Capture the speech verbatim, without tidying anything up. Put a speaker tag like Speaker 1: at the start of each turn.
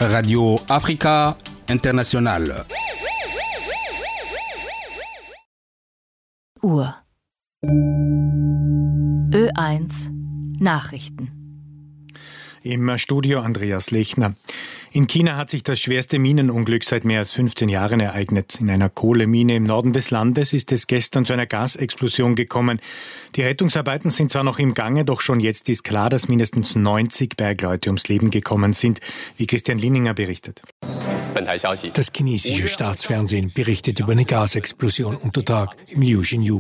Speaker 1: Radio Afrika International.
Speaker 2: Uhr. Ö eins Nachrichten.
Speaker 3: Im Studio Andreas Lechner. In China hat sich das schwerste Minenunglück seit mehr als fünfzehn Jahren ereignet. In einer Kohlemine im Norden des Landes ist es gestern zu einer Gasexplosion gekommen. Die Rettungsarbeiten sind zwar noch im Gange, doch schon jetzt ist klar, dass mindestens neunzig Bergleute ums Leben gekommen sind, wie Christian Linninger berichtet.
Speaker 4: Das chinesische Staatsfernsehen berichtet über eine Gasexplosion unter Tag im Liuxinyu.